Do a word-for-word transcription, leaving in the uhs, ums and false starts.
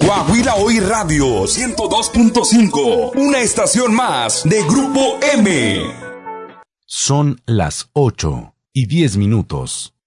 Coahuila Hoy Radio ciento dos punto cinco, una estación más de Grupo M. Son las ocho y diez minutos.